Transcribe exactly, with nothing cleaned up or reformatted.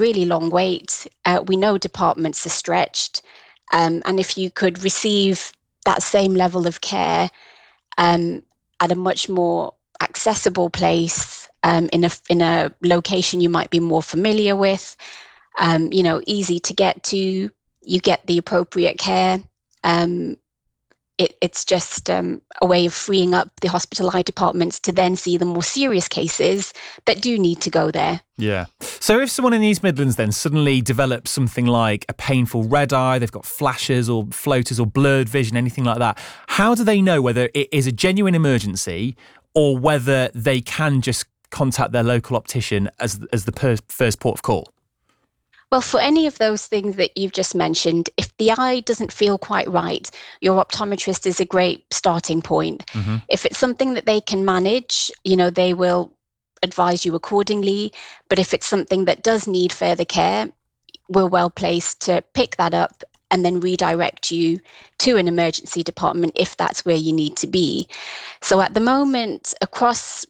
really long wait. Uh, we know departments are stretched. Um, and if you could receive that same level of care um, at a much more accessible place, um, in a in a location you might be more familiar with, um, you know, easy to get to, you get the appropriate care. Um, it, it's just um, a way of freeing up the hospital eye departments to then see the more serious cases that do need to go there. Yeah. So if someone in the East Midlands then suddenly develops something like a painful red eye, they've got flashes or floaters or blurred vision, anything like that, how do they know whether it is a genuine emergency or whether they can just contact their local optician as as the per- first port of call? Well, for any of those things that you've just mentioned, if the eye doesn't feel quite right, your optometrist is a great starting point. Mm-hmm. If it's something that they can manage, you know, they will advise you accordingly. But if it's something that does need further care, we're well placed to pick that up and then redirect you to an emergency department if that's where you need to be. So at the moment, across